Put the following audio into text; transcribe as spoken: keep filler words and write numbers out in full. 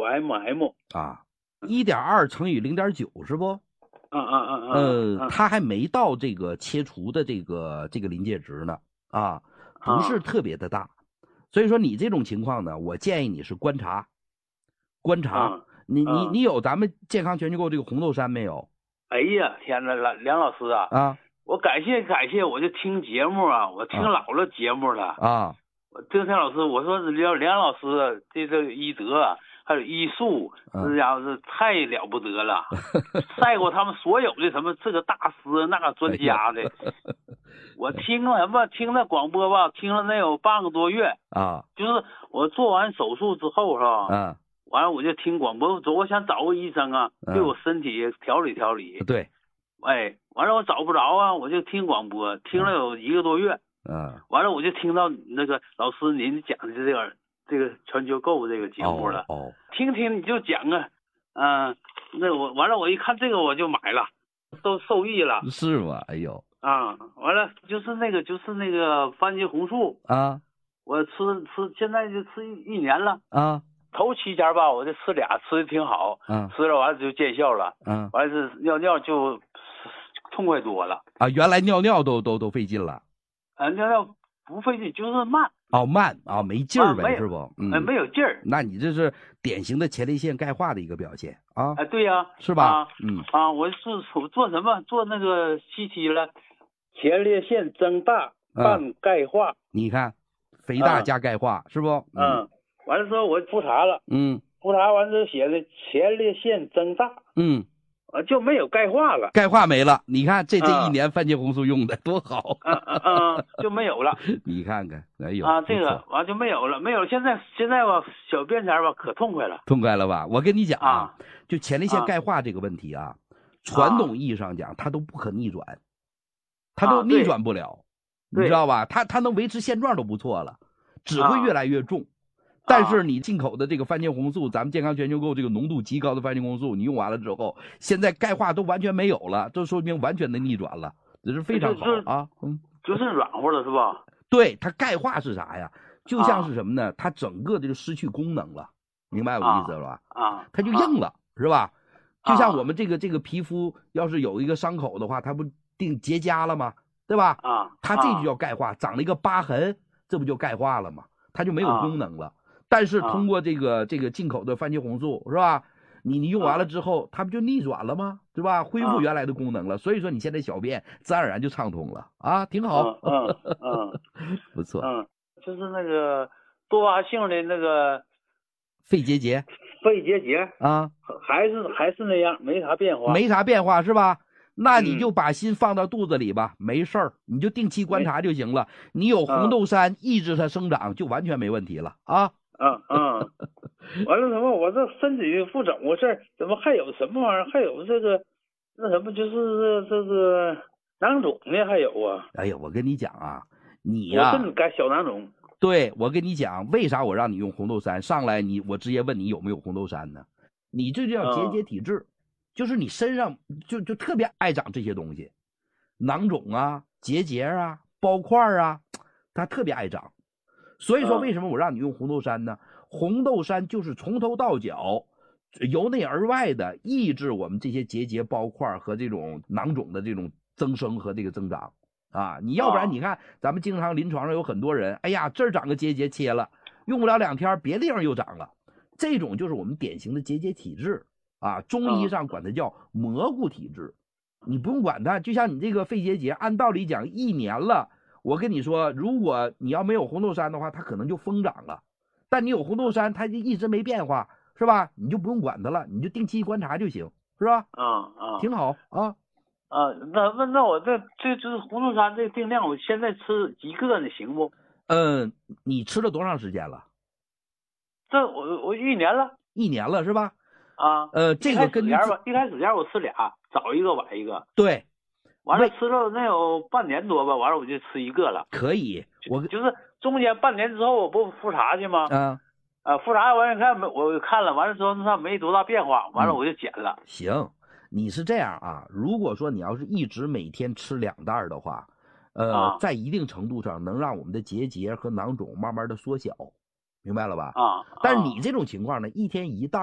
M M 啊，一点二乘以零点九是不？ 嗯嗯嗯嗯呃，它还没到这个切除的这个这个临界值呢啊，不是特别的大，所以说你这种情况呢，我建议你是观察观察。你你你有咱们健康全球购这个红豆杉没有？ 哎呀，天哪，梁梁老师啊！ 啊， 我感谢感谢，我就听节目啊，我听老了节目了啊。 我这天老师，我说梁梁老师这这医德还有医术，这家伙是太了不得了，赛过他们所有的什么这个大师那个专家的。我听了什么？听那广播吧，听了能有半个多月啊。 就是我做完手术之后是吧？ 嗯。 完了我就听广播，我想找个医生啊，对我身体调理调理。 嗯、对。 哎，完了我找不着啊，我就听广播，听了有一个多月。 嗯。 完了我就听到那个老师您讲的这个这个全球购这个节目了。 哦。哦听听你就讲啊，嗯、呃，那我完了我一看这个我就买了，都受益了。 是吗？哎呦。 啊，完了就是那个就是那个番茄红素啊， 我吃吃现在就吃一一年了啊。 头七天吧，我就吃俩，吃的挺好， 嗯， 吃了完了就见效了， 嗯， 完了是尿尿就痛快多了啊，原来尿尿都都都费劲了， 啊，尿尿不费劲，就是慢， 哦，慢啊，没劲儿呗， 啊、 是不？嗯， 没有劲儿， 那你这是典型的前列腺钙化的一个表现啊， 啊，对呀、啊， 是吧？ 啊、 嗯， 啊，我是做做什么？做那个 C T 了，前列腺增大伴钙化， 嗯、你看，肥大加钙化、嗯、是不？ 嗯。嗯完了之后我复查了， 嗯， 复查完之后写的前列腺增大， 嗯， 啊就没有钙化了， 钙化没了。你看这这一年番茄红素用的多好， 嗯嗯嗯，就没有了。 你看看，哎呦啊，这个完就没有了，没有。现在现在吧，小便前吧可痛快了， 痛快了吧？我跟你讲啊， 啊就前列腺钙化这个问题啊，啊传统意义上讲它都不可逆转，它都逆转不了，啊、你知道吧？它它能维持现状都不错了，只会越来越重。啊但是你进口的这个番茄红素，咱们健康全球购这个浓度极高的番茄红素，你用完了之后，现在钙化都完全没有了，这说明完全的逆转了，这是非常好啊。嗯， 就是软和了是吧？ 对，它钙化是啥呀？就像是什么呢？它整个这个失去功能了，明白我意思了吧？ 啊， 它就硬了，是吧？就像我们这个这个皮肤要是有一个伤口的话，它不定结痂了吗？对吧？ 啊， 它这就叫钙化，长了一个疤痕，这不就钙化了吗？它就没有功能了。但是通过这个、啊、这个进口的番茄红素是吧？你你用完了之后，啊、它不就逆转了吗？对吧？恢复原来的功能了，啊、所以说你现在小便自然而然就畅通了啊，挺好。 嗯嗯嗯， 不错。 嗯，就是那个多发性的那个肺结节， 肺结节啊， 还是还是那样，没啥变化， 没啥变化是吧？那你就把心放到肚子里吧，嗯、没事儿，你就定期观察就行了。你有红豆杉抑制它生长，就完全没问题了啊。 嗯嗯，完了什么？我这身体不怎么回事？怎么还有什么玩意儿？还有这个那什么，就是这个囊肿呢？还有啊？ 哎呀，我跟你讲啊，你呀、啊， 我真该小囊肿。 对，我跟你讲，为啥我让你用红豆杉？上来你我直接问你有没有红豆杉呢？你这就叫结节体质，嗯、就是你身上就就特别爱长这些东西，囊肿啊、结节啊、包块啊，它特别爱长。所以说，为什么我让你用红豆杉呢？红豆杉就是从头到脚，由内而外的抑制我们这些结节、包块和这种囊肿的这种增生和这个增长啊！你要不然，你看咱们经常临床上有很多人，哎呀，这儿长个结节切了，用不了两天，别地方又长了，这种就是我们典型的结节体质啊。中医上管它叫蘑菇体质，你不用管它，就像你这个肺结节，按道理讲一年了。我跟你说，如果你要没有红豆杉的话，它可能就疯长了。但你有红豆杉，它就一直没变化，是吧？你就不用管它了，你就定期观察就行，是吧？ 啊啊， 挺好啊。 啊，那那那我这这就是红豆杉这个定量，我现在吃一个呢，行不？ 嗯，你吃了多长时间了？ 这我我一年了。 一年了是吧？ 啊， 呃，这个跟一开始吧，一开始前我吃俩，早一个晚一个。 对。 完了吃了能有半年多吧，完了我就吃一个了。 可以，我就是中间半年之后我不复查去吗？ 嗯， 啊，复查完看没，我看了，完了之后那没多大变化，完了我就减了。 嗯、行，你是这样啊？如果说你要是一直每天吃两袋的话，呃， 啊、 在一定程度上能让我们的结节和囊肿慢慢的缩小，明白了吧？ 啊， 但是你这种情况呢，一天一袋。